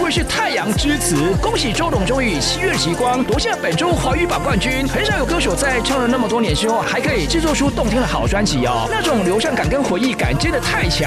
会是太阳之子。恭喜周董终于以7月极光夺下本周华语榜冠军。很少有歌手在唱了那么多年之后，还可以制作出动听的好专辑哦，那种流畅感跟回忆感真的太强。